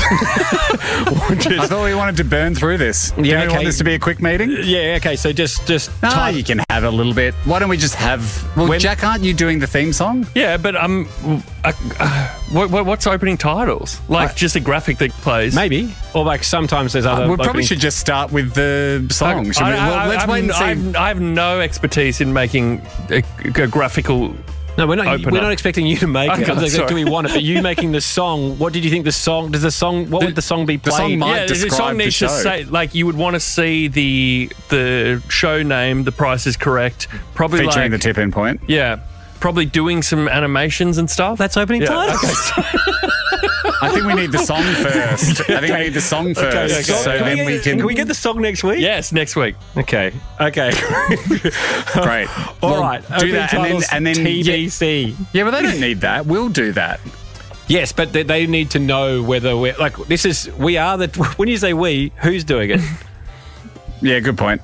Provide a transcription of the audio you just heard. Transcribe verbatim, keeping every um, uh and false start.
I thought we wanted to burn through this. Yeah, Do you okay. want this to be a quick meeting? Yeah, okay, so just... just Ah, type- you can have a little bit. Why don't we just have... Well, When- Jack, aren't you doing the theme song? Yeah, but um, uh, uh, what, what, what's opening titles? Like I- just a graphic that plays? Maybe. Or like sometimes there's other... we probably opening- should just start with the song. Should I, we? I- Well, I- let's I'm- wait and see. I'm- I have no expertise in making a, a graphical. No, we're not. Open we're up. not expecting you to make Okay, it. I'm like, sorry. do we want it? But you making the song. What did you think the song? Does the song? What The- would the song be the played? song might Yeah, the describe song the needs to show. say like you would want to see the the show name. The Price is Correct. Probably Featuring like the tip-in point. yeah, probably doing some animations and stuff. That's opening Yeah, titles. I think we need the song first. I think we need the song first. okay. So Can we then get- we can... Can we get the song next week? yes, next week. Okay. Okay. Great. All Well, right. Do Opening that and then... titles, And then T B C. Yeah, yeah, but they don't need that. We'll do that. Yes, but they, they need to know whether we're like this is we are the when you say we, who's doing it? Yeah, good point.